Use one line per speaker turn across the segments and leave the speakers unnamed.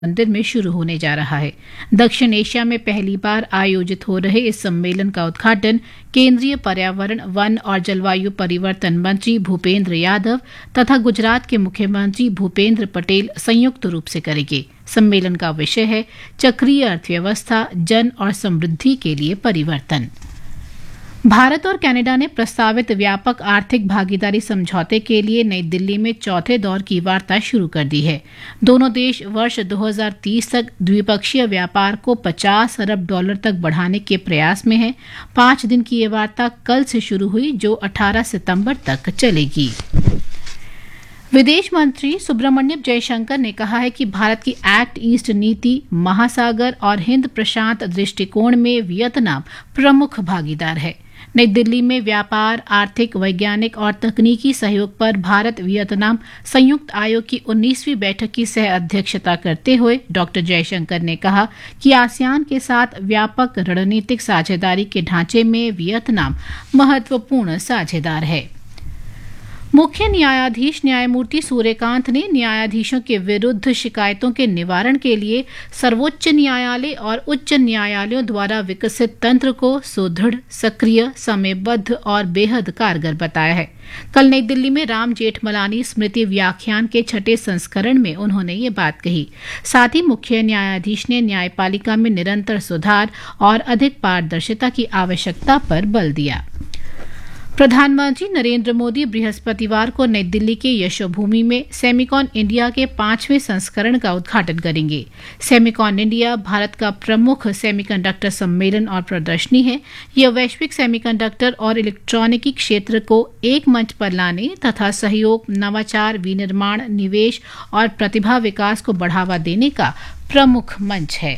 मंदिर में शुरू होने जा रहा है। दक्षिण एशिया में पहली बार आयोजित हो रहे इस सम्मेलन का उद्घाटन केंद्रीय पर्यावरण, वन और जलवायु परिवर्तन मंत्री भूपेंद्र यादव तथा गुजरात के मुख्यमंत्री भूपेंद्र पटेल संयुक्त रूप से करेंगे। सम्मेलन का विषय है चक्रीय अर्थव्यवस्था, जन और समृद्धि के लिए परिवर्तन। भारत और कनाडा ने प्रस्तावित व्यापक आर्थिक भागीदारी समझौते के लिए नई दिल्ली में चौथे दौर की वार्ता शुरू कर दी है। दोनों देश वर्ष 2030 तक द्विपक्षीय व्यापार को $50 अरब तक बढ़ाने के प्रयास में हैं। 5 दिन की ये वार्ता कल से शुरू हुई, जो 18 सितंबर तक चलेगी। विदेश मंत्री सुब्रमण्यम जयशंकर ने कहा है कि भारत की एक्ट ईस्ट नीति महासागर और हिंद प्रशांत दृष्टिकोण में वियतनाम प्रमुख भागीदार है। नई दिल्ली में व्यापार, आर्थिक, वैज्ञानिक और तकनीकी सहयोग पर भारत वियतनाम संयुक्त आयोग की 19वीं बैठक की सह अध्यक्षता करते हुए डॉ जयशंकर ने कहा कि आसियान के साथ व्यापक रणनीतिक साझेदारी के ढांचे में वियतनाम महत्वपूर्ण साझेदार है। मुख्य न्यायाधीश न्यायमूर्ति सूर्यकांत ने न्यायाधीशों के विरुद्ध शिकायतों के निवारण के लिए सर्वोच्च न्यायालय और उच्च न्यायालयों द्वारा विकसित तंत्र को सुदृढ़, सक्रिय, समयबद्ध और बेहद कारगर बताया है। कल नई दिल्ली में राम जेठमलानी स्मृति व्याख्यान के 6ठे संस्करण में उन्होंने ये बात कही। साथ ही मुख्य न्यायाधीश ने न्यायपालिका में निरंतर सुधार और अधिक पारदर्शिता की आवश्यकता पर बल दिया। प्रधानमंत्री नरेंद्र मोदी बृहस्पतिवार को नई दिल्ली के यशोभूमि में सेमिकॉन इंडिया के 5वें संस्करण का उद्घाटन करेंगे। सेमिकॉन इंडिया भारत का प्रमुख सेमीकंडक्टर सम्मेलन और प्रदर्शनी है। यह वैश्विक सेमीकंडक्टर और इलेक्ट्रॉनिकी क्षेत्र को एक मंच पर लाने तथा सहयोग, नवाचार, विनिर्माण, निवेश और प्रतिभा विकास को बढ़ावा देने का प्रमुख मंच है।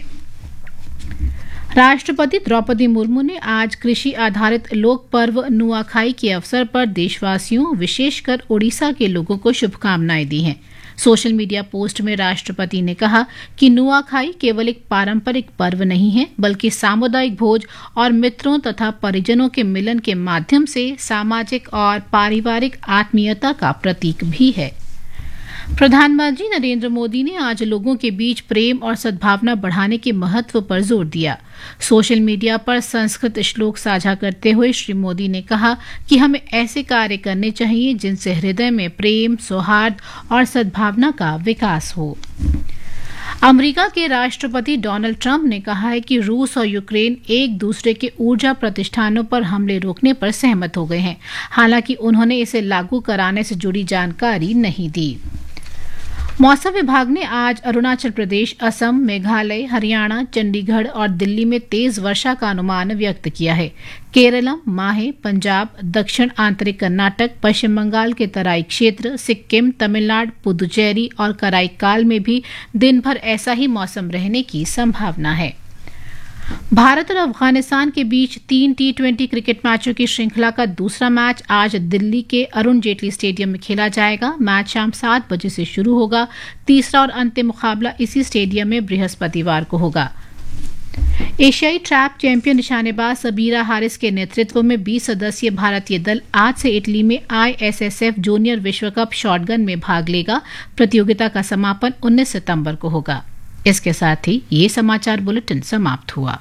राष्ट्रपति द्रौपदी मुर्मू ने आज कृषि आधारित लोक पर्व नुआखाई के अवसर पर देशवासियों, विशेषकर ओडिशा के लोगों को शुभकामनाएं दी हैं। सोशल मीडिया पोस्ट में राष्ट्रपति ने कहा कि नुआखाई केवल एक पारंपरिक पर्व नहीं है, बल्कि सामुदायिक भोज और मित्रों तथा परिजनों के मिलन के माध्यम से सामाजिक और पारिवारिक आत्मीयता का प्रतीक भी है। प्रधानमंत्री नरेंद्र मोदी ने आज लोगों के बीच प्रेम और सद्भावना बढ़ाने के महत्व पर जोर दिया। सोशल मीडिया पर संस्कृत श्लोक साझा करते हुए श्री मोदी ने कहा कि हमें ऐसे कार्य करने चाहिए जिनसे हृदय में प्रेम, सौहार्द और सद्भावना का विकास हो। अमेरिका के राष्ट्रपति डोनाल्ड ट्रंप ने कहा है कि रूस और यूक्रेन एक दूसरे के ऊर्जा प्रतिष्ठानों पर हमले रोकने पर सहमत हो गए हैं। हालांकि उन्होंने इसे लागू कराने से जुड़ी जानकारी नहीं दी। मौसम विभाग ने आज अरुणाचल प्रदेश, असम, मेघालय, हरियाणा, चंडीगढ़ और दिल्ली में तेज वर्षा का अनुमान व्यक्त किया है। केरलम, माहे, पंजाब, दक्षिण आंतरिक कर्नाटक, पश्चिम बंगाल के तराई क्षेत्र, सिक्किम, तमिलनाडु, पुदुचेरी और कराईकाल में भी दिन भर ऐसा ही मौसम रहने की संभावना है। भारत और अफगानिस्तान के बीच 3 T20 क्रिकेट मैचों की श्रृंखला का दूसरा मैच आज दिल्ली के अरुण जेटली स्टेडियम में खेला जाएगा। मैच शाम 7 बजे से शुरू होगा। तीसरा और अंतिम मुकाबला इसी स्टेडियम में बृहस्पतिवार को होगा। एशियाई ट्रैप चैंपियन निशानेबाज सबीरा हारिस के नेतृत्व में 20 सदस्यीय भारतीय दल आज से इटली में ISSF जूनियर विश्व कप शॉटगन में भाग लेगा। प्रतियोगिता का समापन 19 सितंबर को होगा। इसके साथ ही ये समाचार बुलेटिन समाप्त हुआ।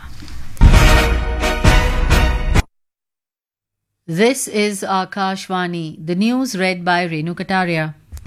This is Akashvani. The news read by Renu Kataria.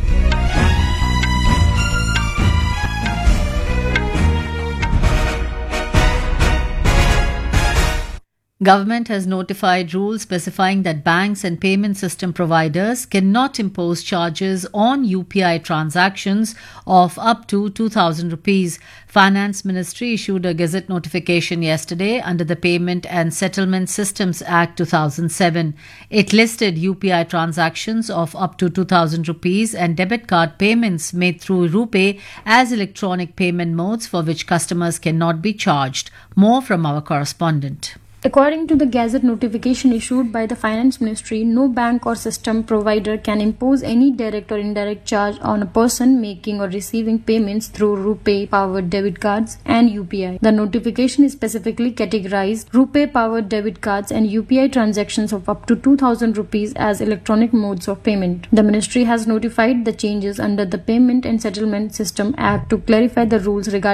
Government has notified rules specifying that banks and payment system providers cannot impose charges on UPI transactions of up to 2,000 rupees. Finance Ministry issued a gazette notification yesterday under the Payment and Settlement Systems Act 2007. It listed UPI transactions of up to 2,000 rupees and debit card payments made through RuPay as electronic payment modes for which customers cannot be charged. More from our correspondent.
According to the Gazette notification issued by the Finance Ministry, no bank or system provider can impose any direct or indirect charge on a person making or receiving payments through RuPay-powered debit cards and UPI. The notification specifically categorized RuPay-powered debit cards and UPI transactions of up to 2,000 rupees as electronic modes of payment. The ministry has notified the changes under the Payment and Settlement System Act to clarify the rules regarding